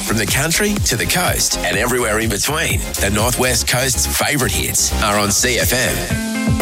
From the country to the coast and everywhere in between, the North West Coast's favourite hits are on CFM.